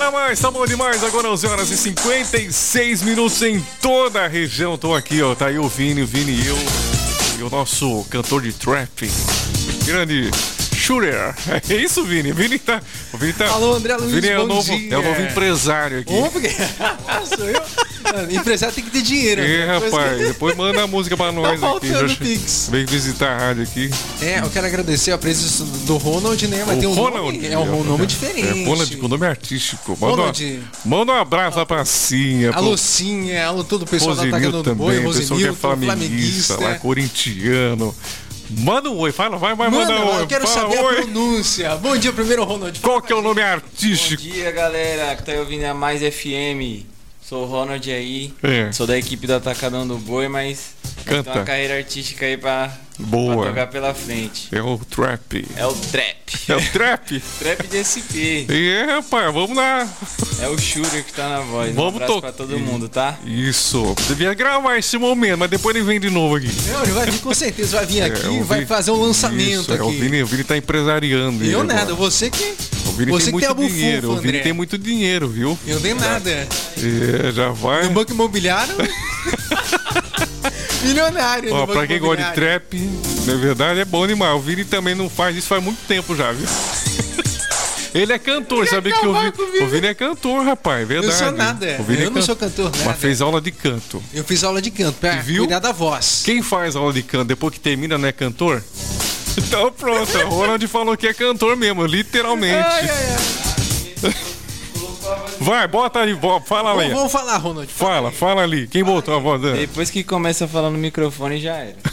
Bora mais, tá bom demais. Agora 11 horas e 56 minutos em toda a região. Tô aqui, ó, tá aí o Vini e eu. E o nosso cantor de trap, grande Shooter. É isso, Vini? O Vini tá... Alô, André Luiz, Vini é o bom novo, dia. É o novo empresário aqui. Como porque... Sou eu? Mano, empresário tem que ter dinheiro. Rapaz, depois manda a música pra nós tá aqui. faltando Pix. Vem visitar a rádio aqui. Eu quero agradecer a presença do Ronald, né? Mas tem um Ronald, nome, um nome diferente. Ronald com nome artístico. Manda um abraço lá pra Cinha. A Lucinha, alô todo o pessoal da Rosenilton Atacando do Boi, também, o pessoal que é flamenguista, lá, corintiano. Manda um oi, vai mandar um oi. Eu quero saber a pronúncia. Bom dia, primeiro, Ronald. Qual que é o nome artístico? Bom dia, galera, que tá ouvindo a Mais FM. Sou o Ronald aí, sou da equipe do Atacadão do Boi, mas tem uma carreira artística aí pra tocar pela frente. É o trap. É o trap. É o trap? Trap de SP. Rapaz, vamos lá. É o Shooter que tá na voz. Vamos um abraço pra todo mundo, tá? Isso. Devia gravar esse momento, mas depois ele vem de novo aqui. Não, ele vai vir com certeza, vai vir aqui e vai fazer um lançamento aqui. O Vini tá empresariando. Eu nada, você que... O Vini tem muito dinheiro, o Vini tem muito dinheiro, viu? Eu não tenho nada. Já vai. No Banco Imobiliário... Milionário. Ó, pra quem gosta de trap, na verdade é bom demais. O Vini também não faz isso faz muito tempo já, viu? Ele é cantor, sabe que o Vini é cantor, rapaz, verdade. Eu sou nada, eu não sou cantor, nada. Mas fez aula de canto. Eu fiz aula de canto, pra cuidar da voz. Quem faz aula de canto depois que termina não é cantor? Então pronto, o Ronald falou que é cantor mesmo, literalmente. Vai, bota ali, fala ali. Vamos falar, Ronald. Fala ali. Quem botou a voz? Depois que começa a falar no microfone, já era.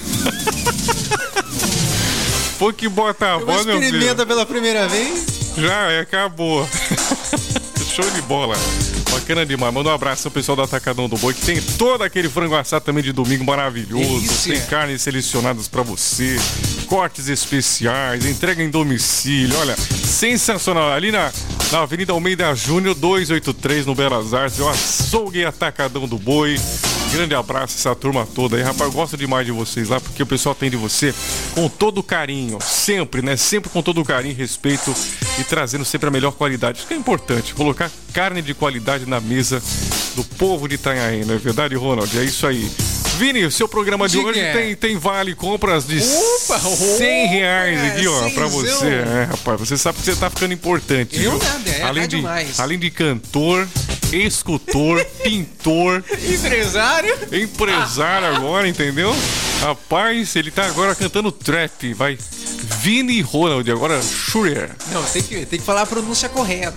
Foi que bota a voz, meu filho. Experimenta pela primeira vez. Já, acabou. Show de bola. Bacana demais. Manda um abraço ao pessoal do Atacadão do Boi, que tem todo aquele frango assado também de domingo maravilhoso. Delícia. Tem carnes selecionadas pra você, cortes especiais, entrega em domicílio. Olha, sensacional. Ali na Avenida Almeida Júnior, 283, no Belas Artes. Eu açougue Atacadão do Boi. Grande abraço essa turma toda aí, rapaz. Eu gosto demais de vocês lá, porque o pessoal atende você com todo carinho. Sempre, né? Sempre com todo carinho, respeito e trazendo sempre a melhor qualidade. Isso que é importante, colocar carne de qualidade na mesa do povo de Itanhaém, não é verdade, Ronald? É isso aí. Vini, o seu programa de hoje tem vale compras de R$100 aqui, ó, pra você. Rapaz, você sabe que você tá ficando importante. Eu viu? nada, demais. Além de cantor, escultor, pintor, empresário agora, entendeu? Rapaz, ele tá agora cantando trap, vai. Vini Ronald, agora Shooter. Não, tem que falar a pronúncia correta.